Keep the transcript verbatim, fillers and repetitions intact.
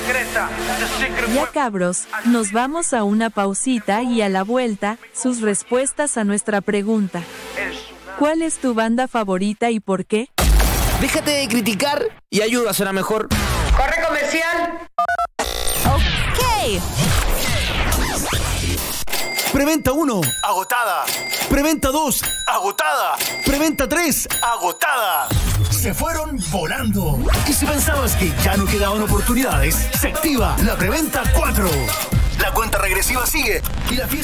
Ya cabros, nos vamos a una pausita y a la vuelta, sus respuestas a nuestra pregunta. ¿Cuál es tu banda favorita y por qué? Déjate de criticar y ayuda a ser mejor. ¡Corre comercial! ¡Ok! Preventa uno, Agotada. Preventa dos, Agotada. Preventa tres. Agotada. Se fueron volando. Y si pensabas que ya no quedaban oportunidades, se activa la Preventa cuatro. La cuenta regresiva sigue y la fiesta